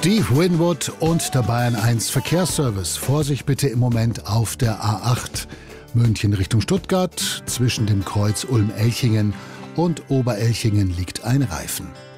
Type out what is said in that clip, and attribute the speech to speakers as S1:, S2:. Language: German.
S1: Steve Winwood und der Bayern 1 Verkehrsservice. Vorsicht bitte im Moment auf der A8 München Richtung Stuttgart. Zwischen dem Kreuz Ulm-Elchingen und Oberelchingen liegt ein Reifen.